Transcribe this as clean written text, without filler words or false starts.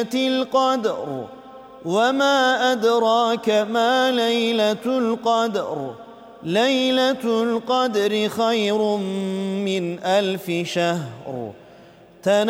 القدر وما أدراك ما ليلة القدر ليلة القدر خير من 1000 شهر